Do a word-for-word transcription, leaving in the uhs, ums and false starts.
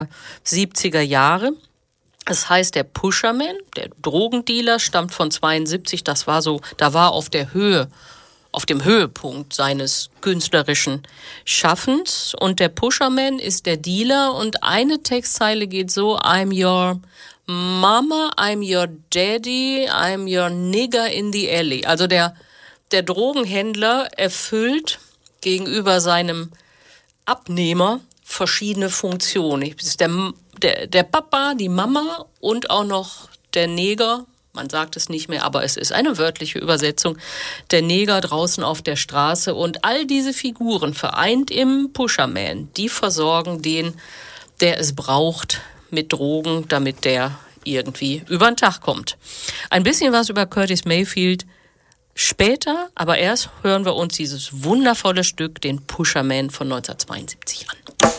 siebziger Jahre. Das heißt, der Pusherman, der Drogendealer, stammt von zweiundsiebzig. Das war so, da war auf der Höhe, auf dem Höhepunkt seines künstlerischen Schaffens. Und der Pusherman ist der Dealer. Und eine Textzeile geht so: I'm your Mama, I'm your Daddy, I'm your nigger in the alley. Also der, der Drogenhändler erfüllt gegenüber seinem Abnehmer verschiedene Funktionen. Das ist der, der, der Papa, die Mama und auch noch der Neger. Man sagt es nicht mehr, aber es ist eine wörtliche Übersetzung. Der Neger draußen auf der Straße. Und all diese Figuren vereint im Pusherman, die versorgen den, der es braucht, mit Drogen, damit der irgendwie über den Tag kommt. Ein bisschen was über Curtis Mayfield später, aber erst hören wir uns dieses wundervolle Stück, den Pusherman von neunzehnhundertzweiundsiebzig, an.